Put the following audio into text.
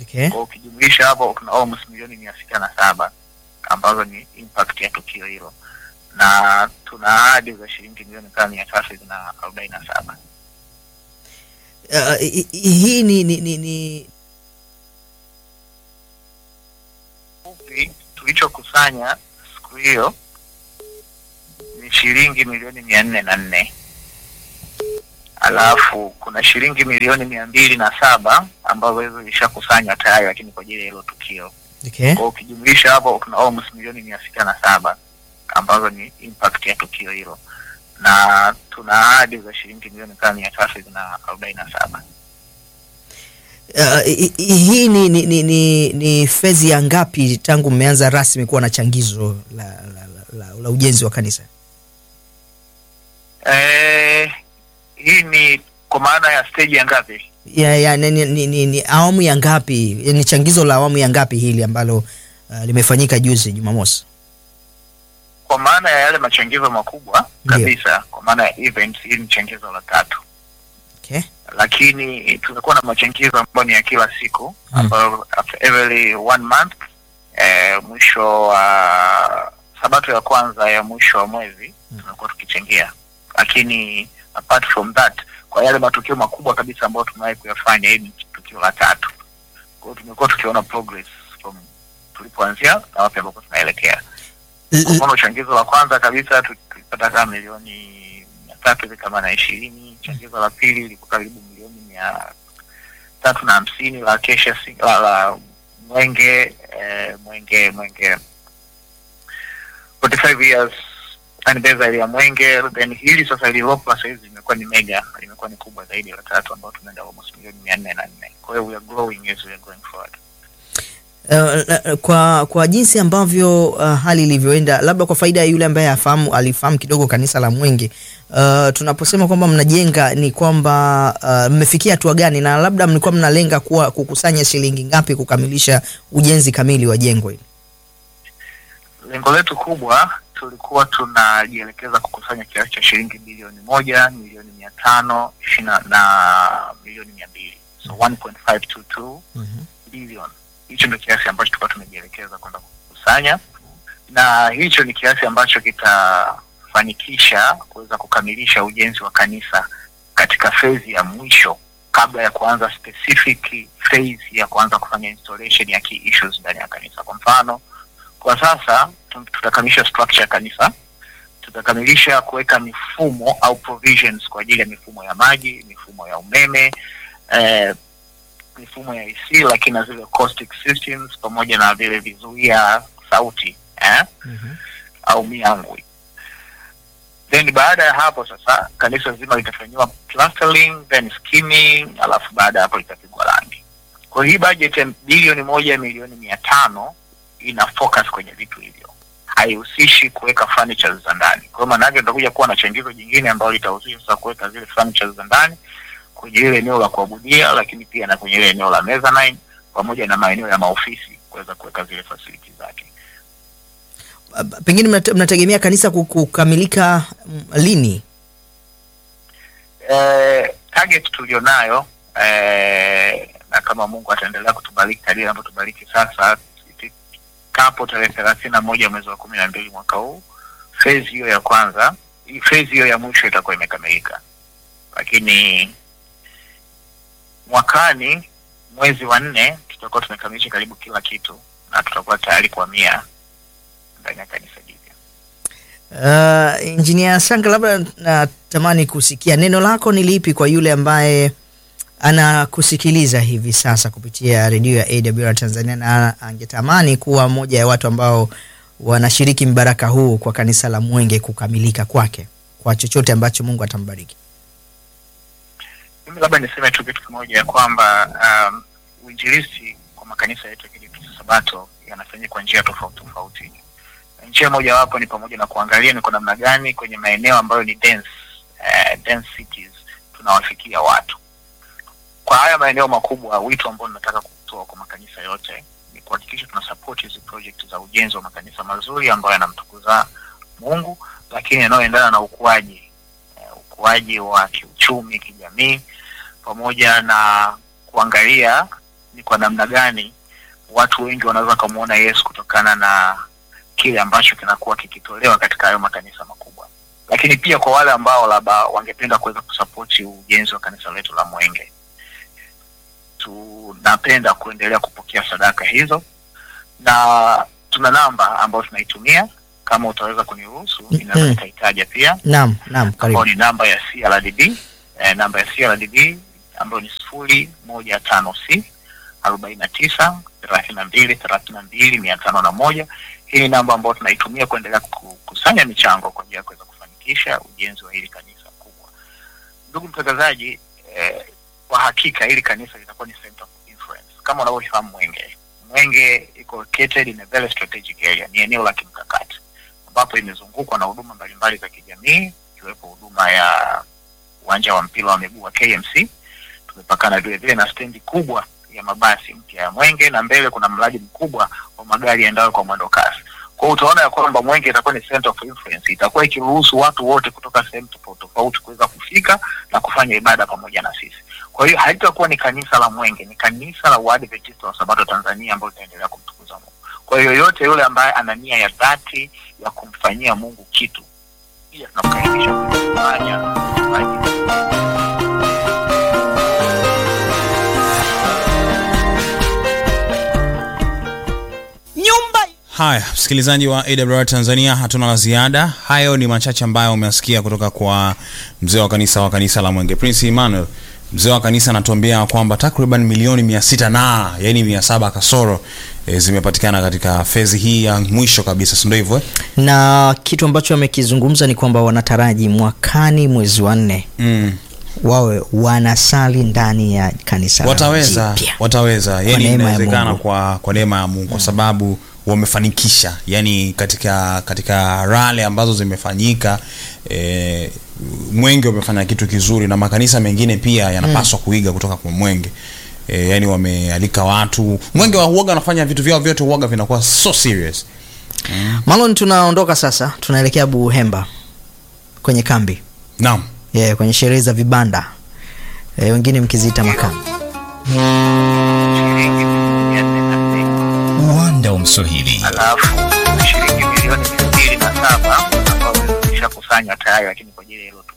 Okay. Kwa ukijumlisha hapo kuna almost milioni 607 ambazo ni impact ya tukio hilo, na tuna ahadi za shilingi milioni 347. Hii ni tulichokusanya siku hiyo ni shilingi milioni 404. Alafu kuna shilingi milioni 207 ambazo hizo zishakusanywa tayari lakini kwa ajili ya hilo tukio. Okay. Kwa ukijumlisha hapo kuna almost milioni 607 ambazo ni impact ya tukio hilo, na tuna ahadi za shilingi milioni 347. Hii ni fezi ya ngapi tangu mmeanza rasmi kuwa na changizo la ujenzi wa kanisa? Hii ni kwa maana ya stage ya ngapi? Ni awamu ya ngapi? Ni changizo la awamu ya ngapi hili ambalo limefanyika juzi Jumamosi? Kwa maana ya yale machangizo makubwa kabisa, kwa maana ya events, hii ni changizo la 3. Okay. Lakini tutakuwa na machangizo ambayo ni ya kila siku, ambayo after every 1 month, mwisho wa Sabato ya kwanza ya mwisho wa mwezi tunakuwa tukichangia. Lakini apart from that, kwa yale matukio makubwa kabisa ambayo tumewahi kuyafanya, hii ni tukio la 3. Kwa hiyo tumekuwa tukiona progress from tulipoanzia na wapi ambapo tunaelekea. Kwa mfano changizo la kwanza kabisa tulipata kama milioni 320. Changizo la pili lilikuwa karibu milioni 350 la kesha la Mwenge 45 years anniversary ya Mwenge. Then hili sasa lililopo sasa hivi limekuwa ni mega, limekuwa ni kubwa zaidi la 3 ambao tumeenda almost milioni 404. Kwa hiyo we are growing as we are going forward. Kwa jinsi ambavyo hali ilivyoenda, labda kwa faida ya yule ambaye alifahamu kidogo kanisa la Mwenge, tunaposema kwamba mnajenga ni kwamba mmefikia hatua gani, na labda mlikuwa mnalenga kukusanya shilingi ngapi kukamilisha ujenzi kamili wa jengo hili? Lengo letu kubwa tulikuwa tunajielekeza kukusanya kiasi cha shilingi bilioni 1, milioni 520 na milioni 200. So 1.522 billion. Hicho ndio kiasi ambacho tulikuwa tumejielekeza kwenda kukusanya, na hicho ni kiasi ambacho kitafanikisha kuweza kukamilisha ujenzi wa kanisa katika phase ya mwisho kabla ya kuanza specific phase ya kuanza kufanya installation ya key issues ndani ya kanisa. Kwa mfano, kwa sasa tutakamilisha structure ya kanisa, tutakamilisha kuweka mifumo au provisions kwa ajili ya mifumo ya maji, mifumo ya umeme, mifumo ya AC, lakini na zile acoustic systems pamoja na vile vizuia sauti au miangwi. Then baada ya hapo sasa kanisa zima litafanywa plastering, then skimming, alafu baada hapo litapigwa rangi. Kwa hii budget ya bilioni 1 milioni 500 ina focus kwenye vitu hivyo, haihusishi kuweka furniture za ndani. Kwa maana yake tutakuja kuwa na changizo jingine ambalo litahusisha sasa kuweka zile furniture za ndani kwenye ile eneo la kuabudia, lakini pia na kwenye ile eneo la mezzanine pamoja na maeneo ya maofisi kuweza kuweka zile facilities zake. Pengine mnategemea kanisa kukamilika lini? Target tulionayo, na kama Mungu ataendelea kutubariki kadiri anavyotubariki sasa, kapo tarehe 31 mwezi wa 12 mwaka huu, phase hiyo ya kwanza, phase hiyo ya mwisho itakuwa imekamilika. Lakini mwakani mwezi wa 4 tutakuwa tumekamilisha karibu kila kitu na tutakuwa tayari kuhamia ndani ya kanisa jipya. Engineer Sanga, labda natamani kusikia neno lako ni lipi kwa yule ambaye anakusikiliza hivi sasa kupitia redio ya AWR Tanzania na angetamani kuwa mmoja ya watu ambao wanashiriki mbaraka huu kwa kanisa la Mwenge kukamilika kwake, kwa chochote ambacho Mungu atambariki? Mimi labda niseme tu kitu kimoja, ya kwamba uinjilisti kwa makanisa yetu ya Kidini Sabato yanafanyika kwa njia tofauti. Njia moja wapo ni pamoja na kuangalia ni kwa namna gani kwenye maeneo ambayo ni dense cities tunawafikia watu. Kwa haya maeneo makubwa, wito ambao nataka kutoa kwa makanisa yote ni kuhakikisha tuna support hizo project za ujenzi wa makanisa mazuri ambayo yanamtukuza Mungu, lakini yanayoendana na ukuaji wa kiuchumi, kijamii, pamoja na kuangalia ni kwa namna gani watu wengi wanaweza kumuona Yesu kutokana na kile ambacho kinakuwa kikitolewa katika hayo makanisa makubwa. Lakini pia kwa wale ambao labda wangependa kuweza kusupport ujenzi wa kanisa letu la Mwenge, tunapenda kuendelea kupokea sadaka hizo, na tuna namba ambayo tunaitumia, kama utaweza kuniruhusu ninaweza kuitaja pia. Naam, karibu. Ni namba ya CRDB, namba ya CRDB ambayo ni 0150 49 32 32 501. Hii ni namba ambayo tunaitumia kuendelea kukusanya michango kwa ajili ya kuweza kufanikisha ujenzi wa hili kanisa kubwa. Ndugu mtangazaji, kwa hakika hili kanisa litakuwa ni center of influence. Kama unavyofahamu, Mwenge iko located in a very strategic area, ni eneo la kimkakati ambapo imezungukwa na huduma mbalimbali za kijamii, ikiwepo huduma ya uwanja wa mpira wa miguu wa KMC. Tumepakana vile vile na stendi kubwa ya mabasi mpya ya Mwenge, na mbele kuna mradi mkubwa wa magari yaendayo kwa mwendo kasi. Kwa hiyo utaona ya kwamba Mwenge itakuwa ni center of influence, itakuwa ikiruhusu watu wote kutoka sehemu tofauti kuweza kufika na kufanya ibada pamoja na sisi. Kwa hiyo haitakuwa ni kanisa la Mwenge, ni kanisa la Waadventista wa Sabato Tanzania ambalo litaendelea kumtukuza Mungu. Kwa hiyo yote yule ambaye ana nia ya dhati ya kumfanyia Mungu kitu, pia tunamkaribisha kufanya. Haya, msikilizaji wa AWR Tanzania, hatuna la ziada. Hayo ni machache ambayo umesikia kutoka kwa mzee wa kanisa la Mwenge, Prince Emmanuel. Mzee wa kanisa anatuambia kwamba takriban milioni 600 na yani 700 kasoro zimepatikana katika fezi hii ya mwisho kabisa, si ndio hivyo? Na kitu ambacho amekizungumza ni kwamba wanataraji mwakani mwezi wa 4 wawe wanasali ndani ya kanisa. Wataweza yani inawezekana kwa neema ya Mungu, kwa sababu wamefanikisha yani katika rally ambazo zimefanyika. Mwenge umefanya kitu kizuri, na makanisa mengine pia yanapaswa kuiga kutoka kwa Mwenge. Yani wamealika watu. Mwenge huaga anafanya vitu vyao vyote huaga vinakuwa so serious. Malon, tunaondoka sasa, tunaelekea Buhemba kwenye kambi. Naam. Kwenye sherehe za vibanda. Wengine mkiziita makambi. Uwanda wa Mswahili. Alafu shilingi milioni 207 ambazo zimeshakusanywa tayari, lakini kwa ajili ya hilo